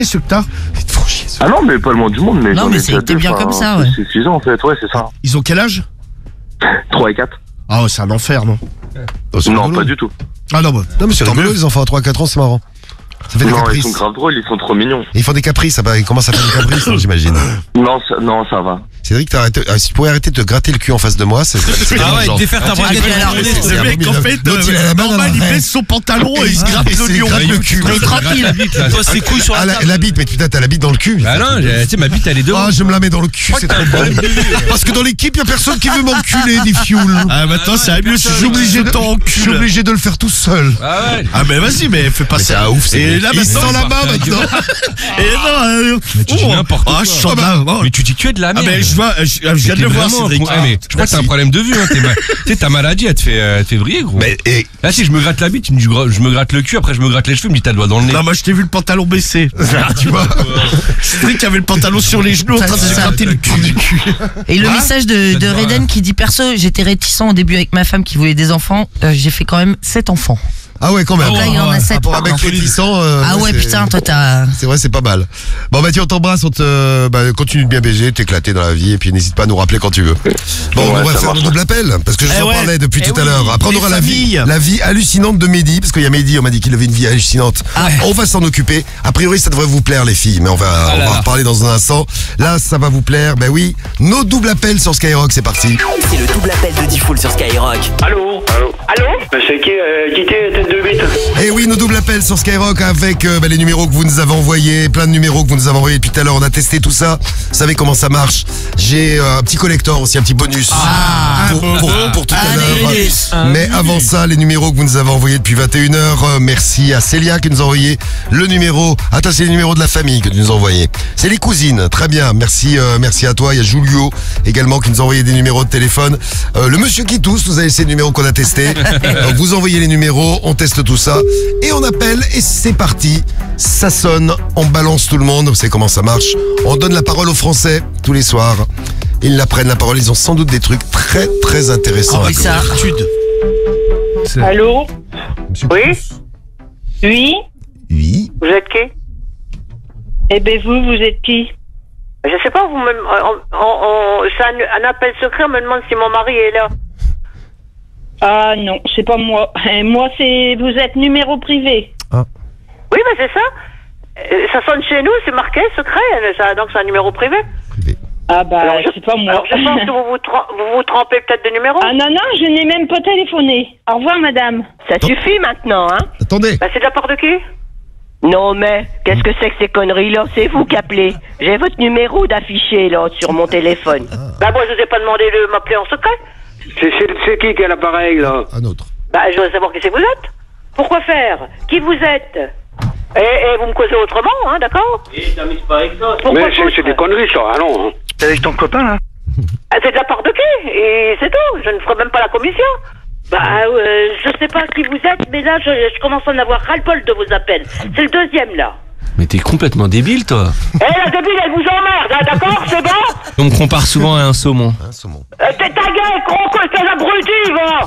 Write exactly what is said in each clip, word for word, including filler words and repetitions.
ce que t'as. Ils te font chier. Ah non, mais pas le moins du monde. Mais non, mais c'était bien comme ça, ouais. C'est suffisant, en fait, ouais, c'est ça. Ils ont quel âge? trois et quatre. Ah, ouais, c'est un enfer, non? Oh, non, pas du tout. Ah non, bah. Non, mais c'est rigolo, les enfants à trois à quatre ans, c'est marrant. Ça fait des non, caprices. ils sont grave drôles, ils sont trop mignons. Et ils font des caprices, ça va, ils commencent à faire des caprices, hein, j'imagine. Non, ça, non, ça va. Cédric, t'as arrêté, ah, si tu pourrais arrêter de te gratter le cul en face de moi, c'est. Ah ouais, défaire ta braguette. Le mec, en fait, euh, normal, il baisse son pantalon et il se gratte le lion. Le cul. Toi, c'est couilles sur Ah, la la, table. la bite, mais putain, t'as la bite dans le cul. Bah non, tu sais, ma bite, elle est devant. Ah, je me la mets dans le cul, c'est trop bon. Parce que dans l'équipe, y a personne qui veut m'enculer, des fioul. Ah, maintenant, ça va mieux, je suis obligé de Je suis t'enculer. obligé de le faire tout seul. Ah ouais. Ah, mais vas-y, mais fais pas Mais ça. c'est un ouf, c'est Et bon. là, Il maintenant, sent la main ta maintenant. Et non, euh, Mais tu dis oh, n'importe ah, quoi. je sens la- oh. Mais tu dis que tu es de la Ah, merde. mais je vois, je je viens de le voir, Vraiment, Cédric. gros. Eh, mais je crois que t'as un problème de vue, hein. T'es ma- Tu sais, ta maladie, elle te fait, euh, elle te fait vriller, gros. Mais, et, Là, si je me gratte la bite, tu me dis, je gra- je me gratte le cul, après je me gratte les cheveux, tu me dis, t'as le doigt dans le nez. Non, moi, je t'ai vu le pantalon baissé. Tu vois? Cédric qui avait le pantalon sur les genoux en Ça, train de c'est se ça. gratter le cul. Et le Ah, message de, de Reden qui dit perso, j'étais réticent au début avec ma femme qui voulait des enfants, euh, j'ai fait quand même sept enfants. ah ouais, quand même. Donc là, il en a sept. Pour un mec réticent. euh, Ah ouais, c'est- putain, toi t'as. C'est vrai, c'est pas mal. Bon, Mathieu, on t'embrasse, on te, bah, continue de bien baiser, t'éclater dans la vie, et puis n'hésite pas à nous rappeler quand tu veux. Bon, Ouais, on va ça faire marche. le double appel, parce que je vous Eh en ouais. parlais depuis Eh tout à oui, l'heure. Après, on les aura la vie, familles. la vie hallucinante de Mehdi, parce qu'il y a Mehdi, on m'a dit qu'il avait une vie hallucinante. On va s'en occuper. A priori, ça devrait vous plaire, les filles, mais on va, Ah on là va là. en reparler dans un instant. Là, ça va vous plaire. Ben oui, nos doubles appels sur Skyrock, c'est parti. C'est le double appel de Diffoul sur Skyrock. Allô Allô Allô C'est qui, euh, qui t'es, tête de bite? Et oui, nos doubles appels sur Skyrock avec euh, bah, les numéros que vous nous avez envoyés, plein de numéros que vous nous avez envoyés depuis tout à l'heure. On a testé tout ça. Vous savez comment ça marche. J'ai euh, un petit collector aussi, un petit bonus pour, pour, pour tout à Allez, l'heure. bonus. Mais avant ça, les numéros que vous nous avez envoyés depuis vingt et une heures. Euh, merci à Célia qui nous a envoyé le numéro. Attends, c'est les numéros de la famille que tu nous as envoyés. C'est les cousines. Très bien. Merci, euh, merci à toi. Il y a Julio également qui nous a envoyé des numéros de téléphone. Euh, le monsieur qui tousse nous a laissé le numéro qu'on a testé. Euh, vous envoyez les numéros, on teste tout ça et on appelle et c'est parti. Ça sonne, on balance tout le monde. Vous savez comment ça marche. On donne la parole aux Français tous les soirs. Ils la prennent la parole. Ils ont sans doute des trucs très très intéressants. Ah à oui, ça. dire. Allô Monsieur Oui Pousse. Oui Oui. Vous êtes qui? Eh ben vous, vous êtes qui? Je sais pas, vous me... On, on, on- c'est un, un appel secret, on me demande si mon mari est là. Ah non, c'est pas moi. Euh, Moi, c'est vous êtes numéro privé. Oui, mais c'est ça. Euh, Ça sonne chez nous, c'est marqué secret, euh, ça- donc c'est un numéro privé. Ah bah, Alors, je- c'est pas moi. Alors je pense que vous vous, trom- vous, vous trompez peut-être de numéro. Ah non, non, je n'ai même pas téléphoné. Au revoir, madame. Ça suffit maintenant, hein? Attendez. Bah, c'est de la part de qui? Non, mais qu'est-ce que c'est que ces conneries-là? C'est vous qui appelez. J'ai votre numéro d'affiché, là, sur mon téléphone. Bah, moi, je vous ai pas demandé de m'appeler en secret. C'est, c'est, c'est qui qui a l'appareil, là? Un autre. Bah, je voudrais savoir qui c'est que vous êtes. Pourquoi faire? Qui vous êtes? Et, et vous me causez autrement, hein, d'accord? Pourquoi Mais c'est, foutre? c'est des conneries, ça. Ah non, hein. C'est avec ton copain, là? Ah, c'est de la part de qui? Et c'est tout. Je ne ferai même pas la commission. Bah, euh, je sais pas qui vous êtes, mais là, je, je commence à en avoir ras-le-bol de vos appels. C'est le deuxième, là. Mais t'es complètement débile, toi. Eh, la débile, elle vous emmerde, hein, d'accord? C'est bon? On me compare souvent à un saumon. Un saumon. Euh, T'es ta gueule, croco, t'es abruti, va!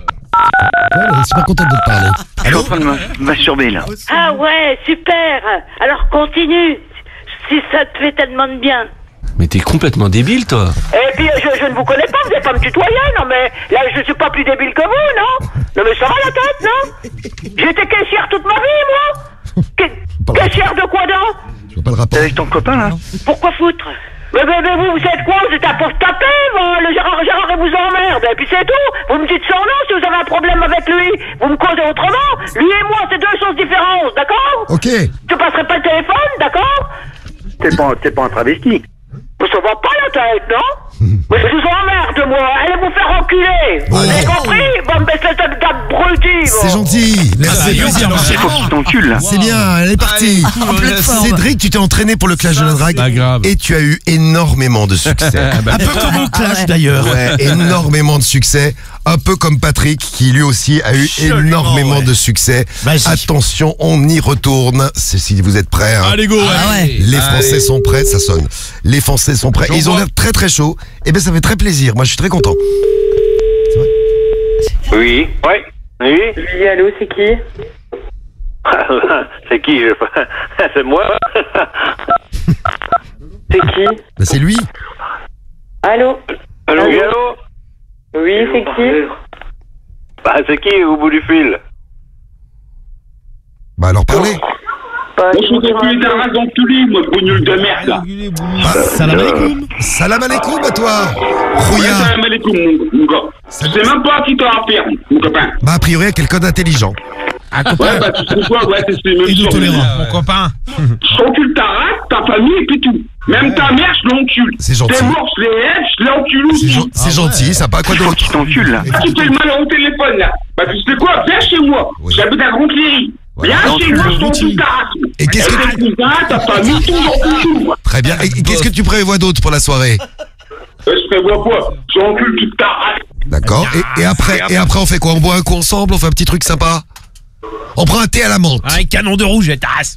Ouais, je suis pas content de te parler. Je suis en train de me masturber, là. Ah ouais, super. Alors continue, si ça te fait tellement de bien. Mais t'es complètement débile, toi. Et puis je, je ne vous connais pas, vous n'allez pas me tutoyer, non mais là je suis pas plus débile que vous, non? Non mais ça va la tête, non? J'étais caissière toute ma vie, moi. Ca- Caissière de quoi donc? Je vois pas le rapport. Avec ton copain, là? Pourquoi foutre? Mais, mais, mais vous, vous êtes quoi? Vous êtes à pour taper, moi. Le Gérard, Gérard, il vous emmerde. Et puis c'est tout. Vous me dites son nom si vous avez un problème avec lui. Vous me causez autrement. Lui et moi, c'est deux choses différentes, d'accord? Ok. Tu passerais pas le téléphone, d'accord? T'es pas, t'es pas un travesti. Vous ça va pas la tête, non? Mais je vous emmerde, moi. Allez vous faire enculer. Vous avez compris? Bon, mais c'est d'abruti, C'est gentil. Merci. Faut qu'il t'encule, là. C'est bien, elle est partie. En pleine forme. Cédric, tu t'es entraîné pour le clash de la drague. Pas grave. Et tu as eu énormément de succès. Un peu comme au clash, d'ailleurs. Ouais, énormément de succès. Un peu comme Patrick, qui lui aussi a eu Absolument, énormément ouais. de succès. Vas-y. Attention, on y retourne. C'est si vous êtes prêts. Hein. Allez, go. Ah ouais. Les Français sont prêts, ça sonne. Les Français sont prêts. Ils ont l'air très très chauds. Et ben ça fait très plaisir. Moi, je suis très content. Oui. Ouais. Oui. Oui, allô, c'est qui? C'est qui? C'est moi. C'est qui? Bah, c'est lui. Allô? Allô, oui, allô? Oui, c'est qui? Bah, c'est qui au bout du fil? Bah alors parlez. Bah, Moi, je suis enculé d'un race d'enculé, moi, bougnoule de merde, là. Bah, Salam alaikum. Salam alaikum à toi. Ouais, Rouya. salam alaikum, mon, mon gars. Je sais même pas qui t'a affaire, mon copain. Bah a priori avec quelqu'un d'intelligent. Ouais, bah, tu sais quoi, ouais, c'est c'est même Et de sûr. tolérant. Mon copain. Je t'encule ta race, ta famille, et puis tout. Même ta mère, je l'encule. C'est gentil. T'es mort, je l'ai aide, je l'encule C'est aussi. gen- c'est gentil, ça pas quoi d'autre. Tu t'encules, là. Tu fais le mal au téléphone, là. Bah, tu sais quoi, viens chez moi. Oui. J'habite à Grand-Cléry. Voilà. Viens chez moi, je t'encule ta race. Et qu'est-ce que tes cousins, ta famille, tout, j'encule, moi. Très bien. Et qu'est-ce que tu prévois d'autre pour la soirée? Euh, Je prévois quoi? J'encule toute ta race. D'accord. Et, et après, et après on fait quoi? On boit un coup ensemble, on fait un petit truc sympa. On prend un thé à la menthe. Un canon de rouge, et tasse.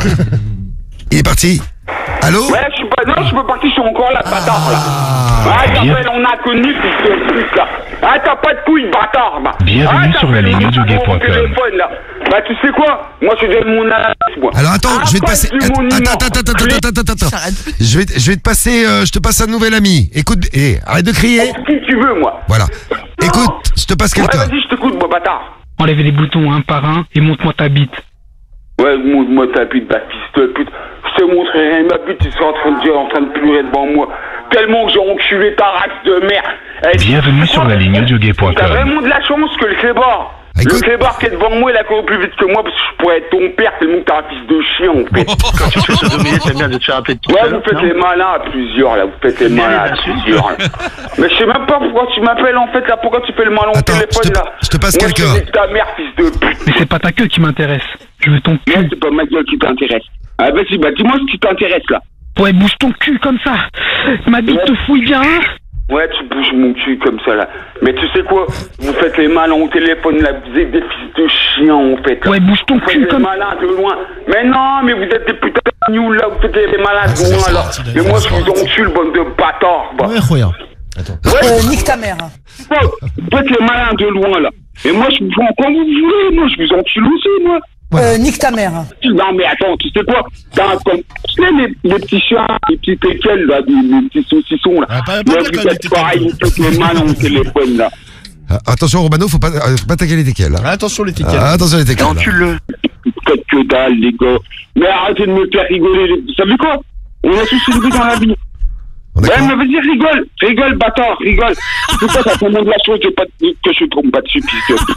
Il est parti. Allô? Ouais, je suis pas, non, je suis pas parti, je suis encore là, bâtard, là. Ah, t'appelles, on a connu, puis ce truc, là. Ah, t'as pas de couilles, bâtard, bah. Bienvenue ah, sur la ligne t'appelles, audio gay point com. mon téléphone, là. Bah, tu sais quoi? Moi, je donne mon adresse, moi. Alors attends, Ah, je vais te pas passer. du Attends, monument. attends, attends, attends, Clé. attends, attends, attends, attends. Je vais, te- je vais te passer. euh, je te passe un nouvel ami. Écoute, eh, arrête de crier. Qui tu veux, moi? Voilà. Écoute, je te passe Ouais, quelqu'un. vas-y, je t'écoute, moi, bâtard. Enlève les boutons un par un et montre-moi ta bite. Ouais, montre-moi ta pute, bah, fils de pute. Je te montrerai ma pute, tu seras en train de dire, en train de pleurer devant moi. Tellement que j'ai enculé ta race de merde. Eh, Bienvenue sur la ligne audio gay point T'as com. vraiment de la chance que le clébard. Le Écoute. clébard qui est devant moi, il a couru plus vite que moi parce que je pourrais être ton père tellement que t'as un fils de chien, en fait. Quand tu te fais sodominer, t'aimes bien de te faire appeler de tout Ouais, à vous l'heure, faites non? les malins à plusieurs, là. Vous faites les Bien, malins à bien sûr. plusieurs. là. Mais je sais même pas pourquoi tu m'appelles, en fait, là. Pourquoi tu fais le malin au Attends, téléphone, je te- là. je te passe Moi, quelqu'un. je te dis ta mère, fils de pute. Mais c'est pas ta queue qui m'intéresse. Je veux ton Non, cul. c'est pas ma gueule qui t'intéresse. Ah, vas-y, bah, dis-moi ce qui t'intéresse, là. Ouais, bouge ton cul comme ça. Ma bite te fouille bien, hein. Ouais, tu bouges mon cul comme ça, là. Mais tu sais quoi? Vous faites les malins au téléphone, là. Vous êtes des fils de chiens, en fait. Là. Ouais, bouge ton Vous faites cul les comme... malins de loin. Mais non, mais vous êtes des putains de nuls, là. Vous faites les malins de c'est loin, ça, là. c'est ça, Mais moi, c'est je ça. vous encule, bande de bâtards, bah. Ouais, regarde. Ouais, nique ta mère. vous faites les malins de loin, là. Mais moi, je vous prends quand vous voulez. Moi, je vous encule aussi, moi. Euh, nique ta mère. Non, mais attends, tu sais quoi? T'as un comme. Tu sais, les, les petits chiens, les petits teckels, là, les, les petits saucissons, là. Ah, pas- pas Moi, bien vous comme faites les pareil, vous faites les malins au téléphone, là. Ah, attention Romano, faut pas, euh, faut pas attaquer les teckels. hein. Attention les tickets. Ah, attention les teckels. là. Encule-le. Faites que dalle, les gars. Mais arrêtez de me faire rigoler. les- Vous savez quoi? On a tous une vie dans la vie. On est Ouais, d'accord. mais vas-y, rigole. Rigole, bâtard, rigole. C'est quoi, ça fait de la chose de pas, que je tombe pas dessus, pis que.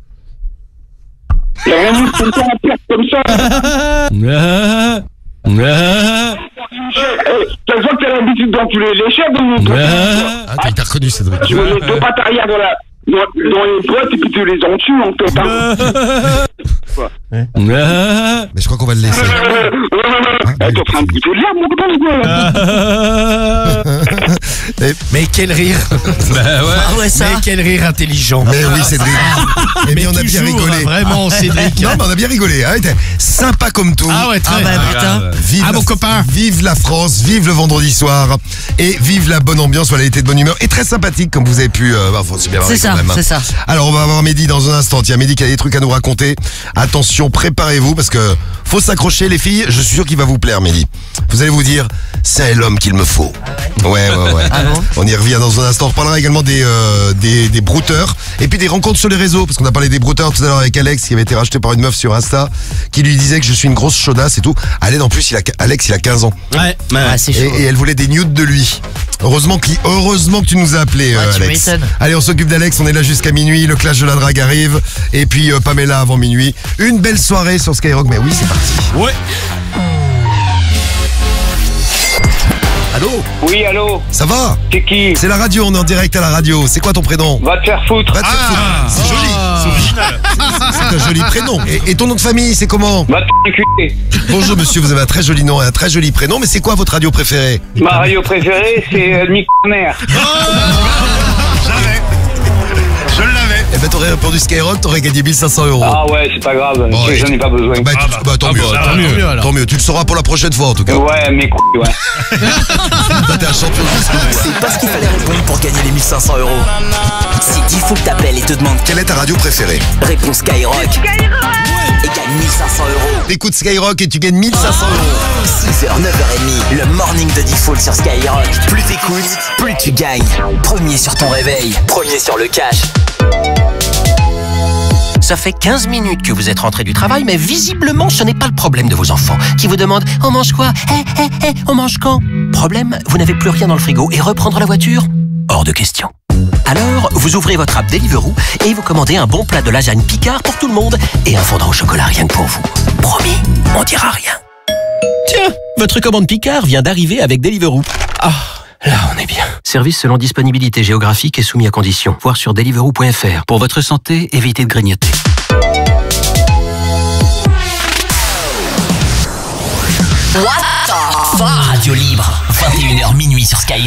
Y'a vraiment tout le temps en perte comme ça. Ah, ah, Eh, ça se voit que t'as l'habitude d'enculer les chefs dans mon truc. ah. Ah, t'as- il t'a reconnu, c'est vrai. Tu me mets deux pattes arrière dans la. Dans, dans les boîtes et puis tu les encules en fait. Hein. Ah. Mais je crois qu'on va le laisser. Eh, t'es en train de goûter de l'herbe, mon copain, ou quoi, là? Eh, Mais quel rire. Bah ouais. Ah ouais, ça. Mais quel rire intelligent. Mais oui, Cédric. Mais, Mais on a bien toujours, rigolé. Vraiment, Cédric. Non, mais on a bien rigolé. Hein. T'es sympa comme tout. Ah ouais, très Ah bah putain. Vive Ah, la- mon copain. Vive la France, vive le vendredi soir et vive la bonne ambiance, voilà, l'été de bonne humeur et très sympathique comme vous avez pu. Euh, bah, faut se bien marrer C'est quand ça, même, hein. c'est ça. Alors on va avoir Mehdi dans un instant. Tiens, Mehdi qui a des trucs à nous raconter. Attention, préparez-vous parce que faut s'accrocher les filles. Je suis sûr qu'il va vous plaire, Mehdi. Vous allez vous dire, c'est l'homme qu'il me faut. Ouais, ouais, ouais. Ah bon On y revient dans un instant. On reparlera également des, euh, des, des brouteurs et puis des rencontres sur les réseaux parce qu'on a parlé des brouteurs tout à l'heure avec Alex qui avait été racheté par une meuf sur Insta qui lui disait que je suis une grosse chaudasse et tout. Allez, en plus, il a, Alex, il a quinze ans. Ouais, ouais. Ah, c'est chaud. Et, et elle voulait des nudes de lui. Heureusement, qu'il- heureusement que tu nous as appelé, Ouais, euh, tu Alex. m'étonnes. Allez, on s'occupe d'Alex, on est là jusqu'à minuit. Le clash de la drague arrive. Et puis euh, Pamela avant minuit. Une belle soirée sur Skyrock. Mais oui, c'est parti. Ouais. Allô? Oui, allô? Ça va? C'est qui? C'est la radio, on est en direct à la radio. C'est quoi ton prénom? Va te faire foutre. Va te faire foutre. C'est joli. C'est original. C'est un joli prénom. Et, et ton nom de famille, c'est comment? Va te enculer. Bonjour monsieur, vous avez un très joli nom et un très joli prénom. Mais c'est quoi votre radio préférée? Ma radio préférée, c'est euh, Nick Mère. J'avais. Je l'avais. Eh ben t'aurais répondu Skyrock, t'aurais gagné mille cinq cents euros. Ah ouais, c'est pas grave. Bon, Tu sais, et j'en tu- ai pas besoin. Bah, tu- Ah bah, bah, tant ah mieux, bah, tant tant mieux, mieux, alors. tant mieux. Tu le sauras pour la prochaine fois en tout cas. Ouais, mes couilles, ouais. Toi, t'es un champion jusqu'au bout. C'est pas ce qu'il fallait répondre pour gagner les mille cinq cents euros. Si Diffoul t'appelle et te demande Quelle est ta radio préférée? réponse Skyrock. Skyrock. et gagne mille cinq cents euros. T'écoutes Skyrock et tu gagnes mille cinq cents euros. six heures, neuf heures trente, le morning de Diffoul sur Skyrock. Plus t'écoutes, plus tu gagnes. Premier sur ton réveil, premier sur le cash. Ça fait quinze minutes que vous êtes rentré du travail, mais visiblement, ce n'est pas le problème de vos enfants qui vous demandent « On mange quoi ? Hé, hé, hé, on mange quand ?» Problème, vous n'avez plus rien dans le frigo et reprendre la voiture ? Hors de question. Alors, vous ouvrez votre app Deliveroo et vous commandez un bon plat de lasagne Picard pour tout le monde et un fondant au chocolat rien que pour vous. Promis, on dira rien. Tiens, votre commande Picard vient d'arriver avec Deliveroo. Ah, là on est bien. Service selon disponibilité géographique et soumis à conditions. Voir sur deliveroo point f r. Pour votre santé, évitez de grignoter. What the fuck? Radio libre, vingt et une heures minuit sur Skyrock.